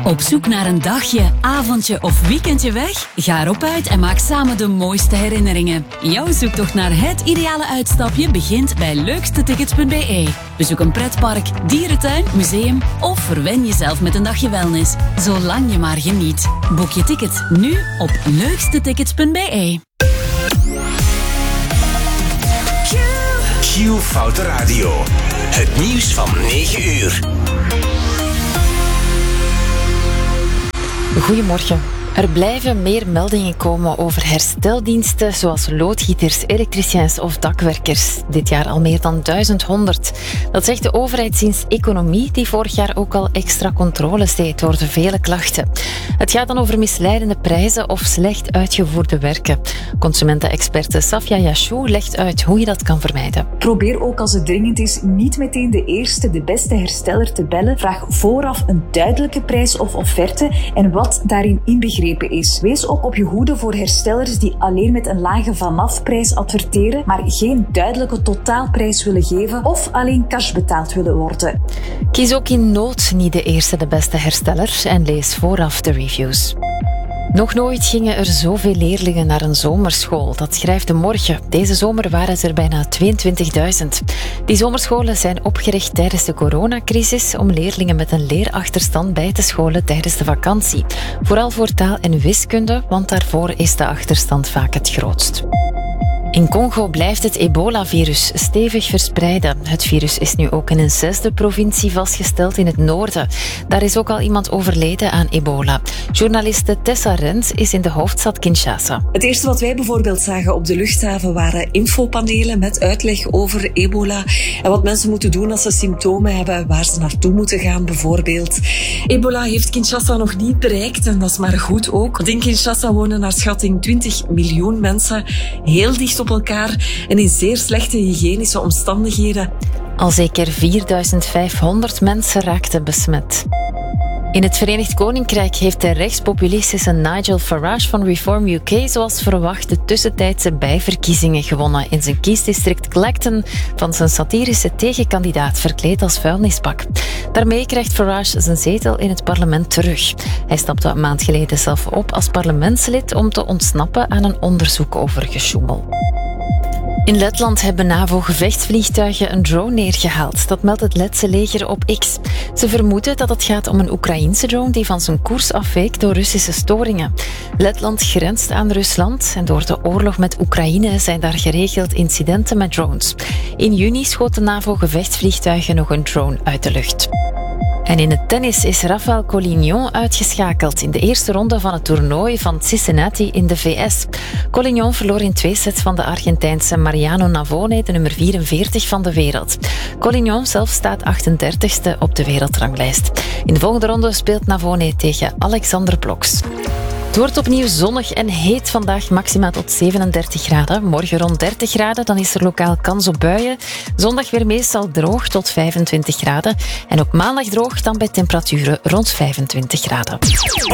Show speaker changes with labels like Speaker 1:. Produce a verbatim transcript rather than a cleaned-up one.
Speaker 1: Op zoek naar een dagje, avondje of weekendje weg? Ga erop uit en maak samen de mooiste herinneringen. Jouw zoektocht naar het ideale uitstapje begint bij leukste tickets punt b e. Bezoek een pretpark, dierentuin, museum of verwen jezelf met een dagje wellness. Zolang je maar geniet. Boek je ticket nu op leukste tickets punt b e.
Speaker 2: Q Foute Radio. Het nieuws van negen uur.
Speaker 3: Goedemorgen. Er blijven meer meldingen komen over hersteldiensten zoals loodgieters, elektriciens of dakwerkers. Dit jaar al meer dan duizend honderd. Dat zegt de overheid sinds Economie, die vorig jaar ook al extra controles deed door de vele klachten. Het gaat dan over misleidende prijzen of slecht uitgevoerde werken. Consumentenexperte Safia Yashou legt uit hoe je dat kan vermijden.
Speaker 4: Probeer ook als het dringend is niet meteen de eerste, de beste hersteller te bellen. Vraag vooraf een duidelijke prijs of offerte en wat daarin inbegrepen is. Wees ook op je hoede voor herstellers die alleen met een lage vanafprijs adverteren, maar geen duidelijke totaalprijs willen geven of alleen cash betaald willen worden.
Speaker 3: Kies ook in nood niet de eerste, de beste hersteller en lees vooraf de reviews. Nog nooit gingen er zoveel leerlingen naar een zomerschool. Dat schrijft De Morgen. Deze zomer waren ze er bijna tweeëntwintigduizend. Die zomerscholen zijn opgericht tijdens de coronacrisis om leerlingen met een leerachterstand bij te scholen tijdens de vakantie. Vooral voor taal en wiskunde, want daarvoor is de achterstand vaak het grootst. In Congo blijft het ebola-virus stevig verspreiden. Het virus is nu ook in een zesde provincie vastgesteld in het noorden. Daar is ook al iemand overleden aan ebola. Journaliste Tessa Rens is in de hoofdstad Kinshasa.
Speaker 5: Het eerste wat wij bijvoorbeeld zagen op de luchthaven waren infopanelen met uitleg over ebola en wat mensen moeten doen als ze symptomen hebben, waar ze naartoe moeten gaan bijvoorbeeld. Ebola heeft Kinshasa nog niet bereikt en dat is maar goed ook. Want in Kinshasa wonen naar schatting twintig miljoen mensen, heel dicht op op elkaar en in zeer slechte hygiënische omstandigheden.
Speaker 3: Al zeker vierduizend vijfhonderd mensen raakten besmet. In het Verenigd Koninkrijk heeft de rechtspopulistische Nigel Farage van Reform U K zoals verwacht de tussentijdse bijverkiezingen gewonnen in zijn kiesdistrict Clacton van zijn satirische tegenkandidaat verkleed als vuilnisbak. Daarmee krijgt Farage zijn zetel in het parlement terug. Hij stapte een maand geleden zelf op als parlementslid om te ontsnappen aan een onderzoek over gesjoemel. In Letland hebben NAVO-gevechtsvliegtuigen een drone neergehaald. Dat meldt het Letse leger op X. Ze vermoeden dat het gaat om een Oekraïense drone die van zijn koers afweek door Russische storingen. Letland grenst aan Rusland en door de oorlog met Oekraïne zijn daar geregeld incidenten met drones. In juni schoot de NAVO-gevechtsvliegtuigen nog een drone uit de lucht. En in het tennis is Rafael Collignon uitgeschakeld in de eerste ronde van het toernooi van Cincinnati in de V S. Collignon verloor in twee sets van de Argentijnse Mariano Navone, de nummer vierenveertig van de wereld. Collignon zelf staat achtendertigste op de wereldranglijst. In de volgende ronde speelt Navone tegen Alexander Bloks. Het wordt opnieuw zonnig en heet vandaag, maxima tot zevenendertig graden. Morgen rond dertig graden, dan is er lokaal kans op buien. Zondag weer meestal droog tot vijfentwintig graden. En ook maandag droog, dan bij temperaturen rond vijfentwintig graden.